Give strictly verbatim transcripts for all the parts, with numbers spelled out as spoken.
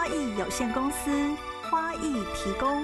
艺有限公司花艺提供。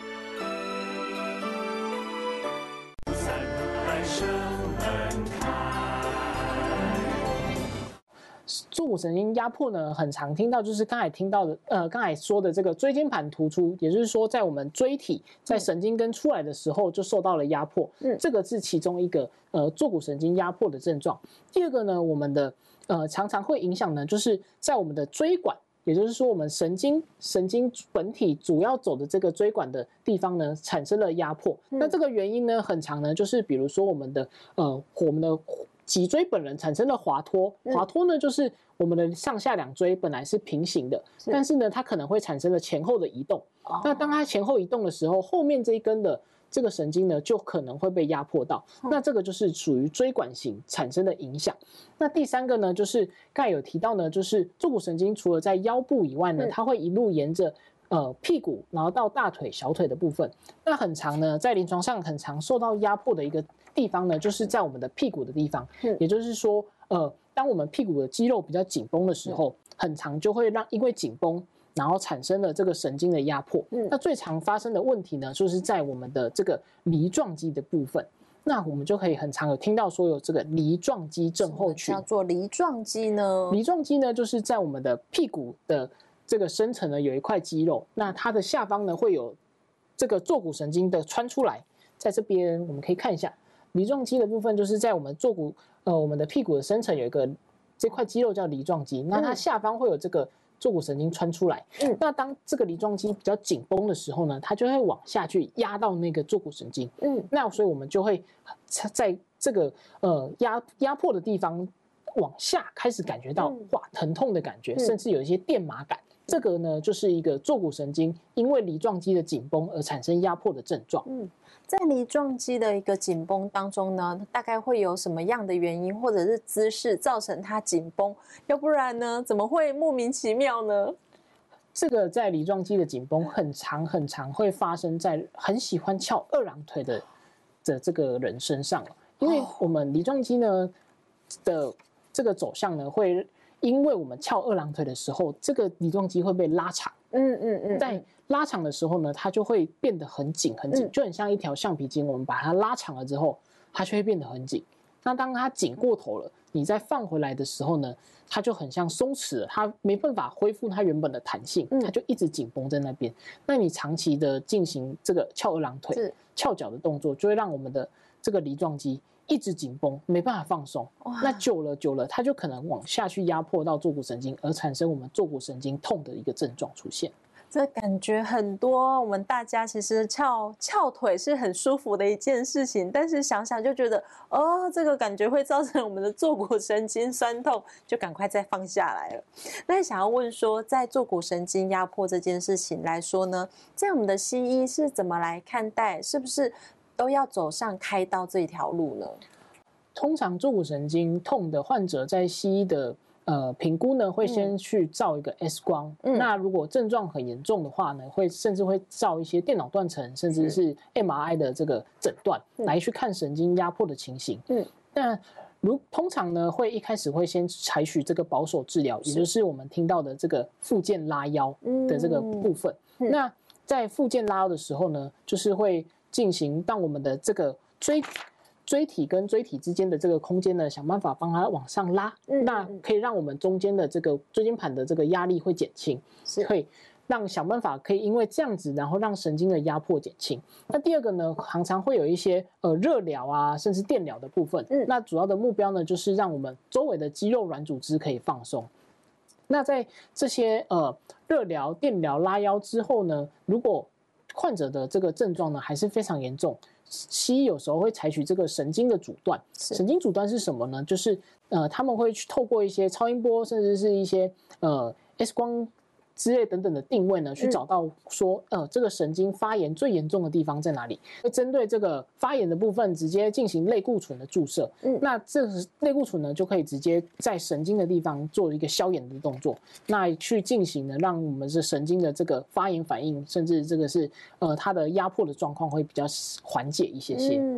坐骨神经压迫呢，很常听到，就是刚才听到的，呃，刚才说的这个椎间盘突出，也就是说，在我们椎体在神经根出来的时候就受到了压迫，嗯，这个是其中一个呃坐骨神经压迫的症状。第二个呢，我们的呃常常会影响呢，就是在我们的椎管，也就是说我们神经神经本体主要走的这个椎管的地方呢，产生了压迫。嗯、那这个原因呢，很常呢，就是比如说我们的呃我们的脊椎本人产生了滑脱，滑脱呢就是我们的上下两椎本来是平行的，是但是呢它可能会产生了前后的移动。哦、那当它前后移动的时候，后面这一根的这个神经呢就可能会被压迫到，嗯、那这个就是属于椎管型产生的影响。那第三个呢，就是刚才有提到呢，就是坐骨神经除了在腰部以外呢，它会一路沿着呃屁股，然后到大腿、小腿的部分。那很常呢，在临床上很常受到压迫的一个地方呢，就是在我们的屁股的地方。嗯、也就是说，呃，当我们屁股的肌肉比较紧绷的时候，很常就会让因为紧绷，然后产生了这个神经的压迫。嗯、那最常发生的问题呢，就是在我们的这个梨状肌的部分。那我们就可以很常有听到说有这个梨状肌症候群。 什么叫做梨状肌呢？ 梨状肌呢，就是在我们的屁股的这个深层呢有一块肌肉，那它的下方呢会有这个坐骨神经的穿出来，在这边我们可以看一下，梨状肌的部分就是在我们坐骨呃我们的屁股的深层有一个这块肌肉叫梨状肌，那它下方会有这个坐骨神经穿出来。嗯，那当这个梨状肌比较紧绷的时候呢，它就会往下去压到那个坐骨神经。嗯，那所以我们就会在这个呃压压迫的地方往下开始感觉到哇疼痛的感觉，甚至有一些电麻感。这个呢，就是一个坐骨神经因为梨状肌的紧绷而产生压迫的症状。 嗯，在梨状肌的一个紧绷当中呢，大概会有什么样的原因或者是姿势造成它紧绷？要不然呢，怎么会莫名其妙呢？ 这个在梨状肌的紧绷很长很长，会发生在很喜欢翘二郎腿的的这个人身上，因为我们梨状肌呢的这个走向呢会。因为我们翘二郎腿的时候，这个梨状肌会被拉长，嗯嗯嗯，在拉长的时候呢，它就会变得很紧很紧，嗯、就很像一条橡皮筋，我们把它拉长了之后，它就会变得很紧。那当它紧过头了，你再放回来的时候呢，它就很像松弛了，它没办法恢复它原本的弹性，它就一直紧绷在那边。那你长期的进行这个翘二郎腿、翘脚的动作，就会让我们的这个梨状肌一直紧绷，没办法放松。那久了久了，它就可能往下去压迫到坐骨神经，而产生我们坐骨神经痛的一个症状出现。 这感觉很多，我们大家其实翘翘腿是很舒服的一件事情，但是想想就觉得，哦，这个感觉会造成我们的坐骨神经酸痛，就赶快再放下来了。那想要问说，在坐骨神经压迫这件事情来说呢，在我们的西医是怎么来看待？是不是都要走上开刀这一条路呢？ 通常坐骨神经痛的患者在西医的呃评估呢，会先去照一个 X 光。嗯、那如果症状很严重的话呢，会甚至会照一些电脑断层，甚至是 M R I 的这个诊断，嗯、来去看神经压迫的情形。嗯，那如通常呢，会一开始会先采取这个保守治疗，也就是我们听到的这个复健拉腰的这个部分。嗯嗯、那在复健拉腰的时候呢，就是会进行让我们的这个椎椎体跟椎体之间的这个空间呢，想办法帮它往上拉，嗯、那可以让我们中间的这个椎间盘的这个压力会减轻，可以让想办法可以因为这样子，然后让神经的压迫减轻。那第二个呢，常常会有一些呃热疗啊，甚至电疗的部分。嗯、那主要的目标呢，就是让我们周围的肌肉软组织可以放松。那在这些呃热疗、电疗、拉腰之后呢，如果患者的这个症状呢还是非常严重，西医有时候会采取这个神经的阻断。神经阻断是什么呢？就是呃他们会去透过一些超音波，甚至是一些呃 X 光之类等等的定位呢，去找到说呃这个神经发炎最严重的地方在哪里，会针对这个发炎的部分直接进行类固醇的注射。嗯，那这个类固醇呢就可以直接在神经的地方做一个消炎的动作，那去进行呢让我们是神经的这个发炎反应，甚至这个是呃它的压迫的状况会比较缓解一些些。嗯。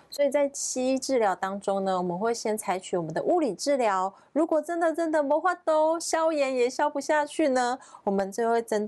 所以在西医治疗当中呢，我们会先采取我们的物理治疗。如果真的真的没法都消炎也消不下去呢，我们就会针对